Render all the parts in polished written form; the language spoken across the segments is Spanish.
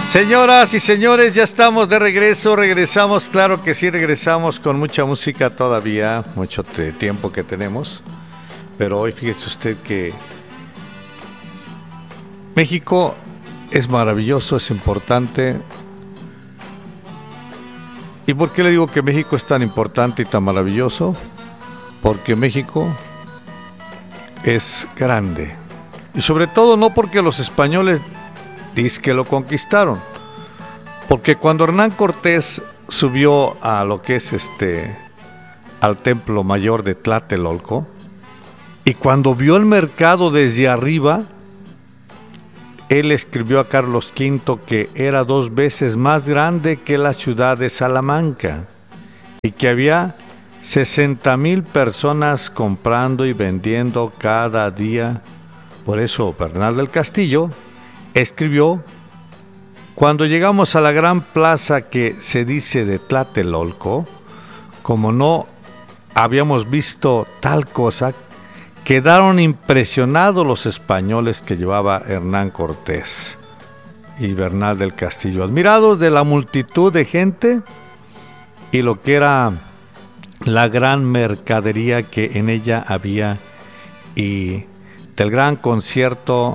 Señoras y señores, ya estamos de regreso, regresamos, claro que sí, regresamos con mucha música todavía, mucho tiempo que tenemos, pero hoy fíjese usted que México es maravilloso, es importante. ¿Y por qué le digo que México es tan importante y tan maravilloso? Porque México es grande, y sobre todo no porque los españoles que lo conquistaron, porque cuando Hernán Cortés subió a lo que es al templo mayor de Tlatelolco, y cuando vio el mercado desde arriba, él escribió a Carlos V que era 2 veces más grande que la ciudad de Salamanca y que había 60,000 personas comprando y vendiendo cada día. Por eso Bernal del Castillo escribió: cuando llegamos a la gran plaza que se dice de Tlatelolco, como no habíamos visto tal cosa, quedaron impresionados los españoles que llevaba Hernán Cortés y Bernal del Castillo, admirados de la multitud de gente y lo que era la gran mercadería que en ella había, y del gran concierto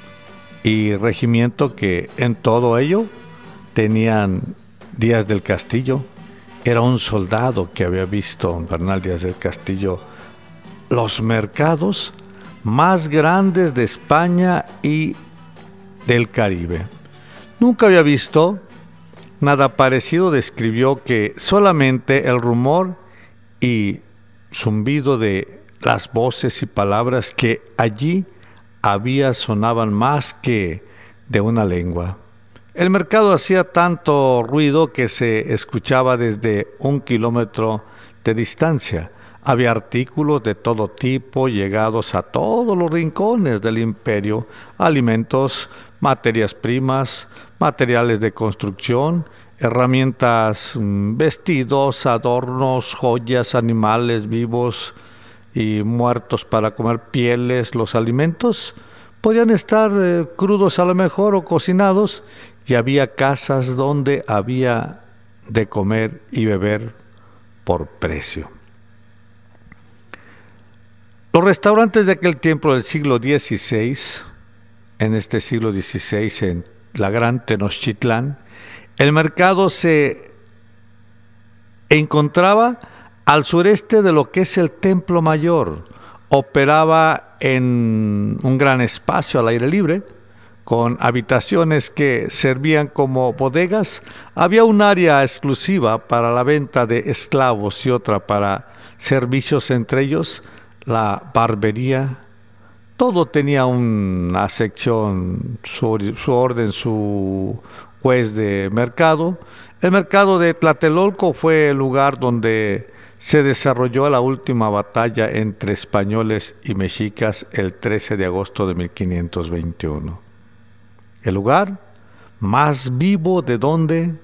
y regimiento que en todo ello tenían Díaz del Castillo. Era un soldado que había visto Bernal Díaz del Castillo los mercados más grandes de España y del Caribe. Nunca había visto nada parecido. Describió que solamente el rumor y zumbido de las voces y palabras que allí había sonaban más que de una lengua. El mercado hacía tanto ruido que se escuchaba desde 1 kilómetro de distancia. Había artículos de todo tipo llegados a todos los rincones del imperio: alimentos, materias primas, materiales de construcción, herramientas, vestidos, adornos, joyas, animales vivos y muertos para comer, pieles. Los alimentos podían estar crudos a lo mejor o cocinados, y había casas donde había de comer y beber por precio. Los restaurantes de aquel tiempo del siglo XVI, en este siglo XVI, en la gran Tenochtitlán, el mercado se encontraba al sureste de lo que es el Templo Mayor. Operaba en un gran espacio al aire libre, con habitaciones que servían como bodegas. Había un área exclusiva para la venta de esclavos y otra para servicios, entre ellos la barbería. Todo tenía una sección, su orden, su juez de mercado. El mercado de Tlatelolco fue el lugar donde se desarrolló la última batalla entre españoles y mexicas el 13 de agosto de 1521. El lugar más vivo de donde,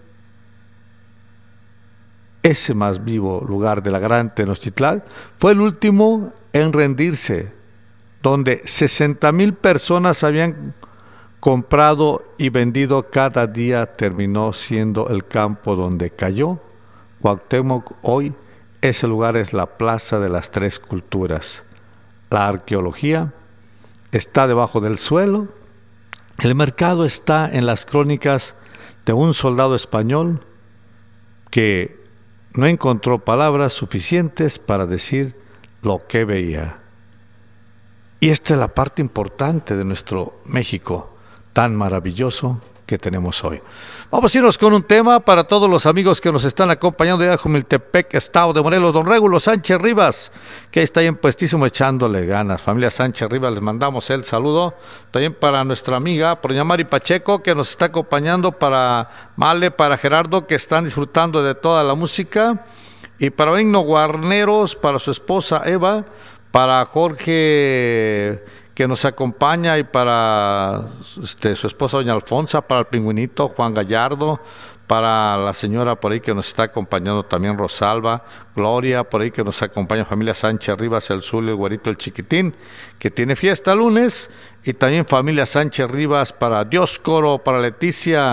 ese más vivo lugar de la gran Tenochtitlán, fue el último en rendirse, donde 60,000 personas habían comprado y vendido cada día. Terminó siendo el campo donde cayó Cuauhtémoc. Hoy ese lugar es la Plaza de las Tres Culturas. La arqueología está debajo del suelo. El mercado está en las crónicas de un soldado español que no encontró palabras suficientes para decir lo que veía. Y esta es la parte importante de nuestro México tan maravilloso que tenemos hoy. Vamos a irnos con un tema para todos los amigos que nos están acompañando de Jumiltepec, Estado de Morelos. Don Régulo Sánchez Rivas, que está ahí en puestísimo echándole ganas. Familia Sánchez Rivas, les mandamos el saludo. También para nuestra amiga Doña Mari Pacheco, que nos está acompañando, para Male, para Gerardo, que están disfrutando de toda la música, y para Benigno Guarneros, para su esposa Eva, para Jorge, que nos acompaña, y para su esposa Doña Alfonsa, para el Pingüinito, Juan Gallardo, para la señora por ahí que nos está acompañando también, Rosalba, Gloria, por ahí que nos acompaña, familia Sánchez Rivas, el Zul, el Güerito, el Chiquitín, que tiene fiesta lunes, y también familia Sánchez Rivas, para Dioscoro, para Leticia,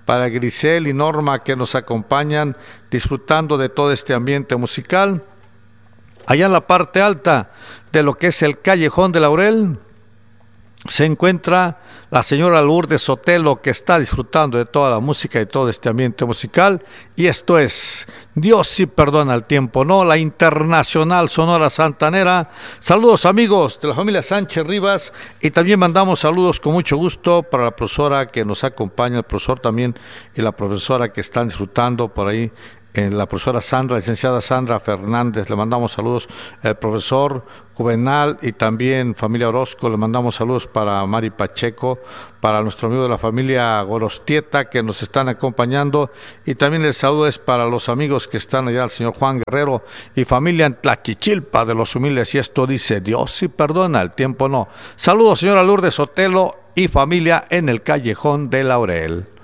para Grisel y Norma que nos acompañan disfrutando de todo este ambiente musical. Allá en la parte alta de lo que es el Callejón de Laurel se encuentra la señora Lourdes Sotelo, que está disfrutando de toda la música y todo este ambiente musical. Y esto es Dios sí perdona el tiempo, ¿no? La Internacional Sonora Santanera. Saludos amigos de la familia Sánchez Rivas, y también mandamos saludos con mucho gusto para la profesora que nos acompaña, el profesor también y la profesora que están disfrutando por ahí. La profesora Sandra, licenciada Sandra Fernández, le mandamos saludos. El profesor Juvenal y también familia Orozco, le mandamos saludos para Mari Pacheco, para nuestro amigo de la familia Gorostieta que nos están acompañando, y también el saludo es para los amigos que están allá, el señor Juan Guerrero y familia en Tlachichilpa de los humildes, y esto dice Dios sí perdona, el tiempo no. Saludos señora Lourdes Sotelo y familia en el Callejón de Laurel.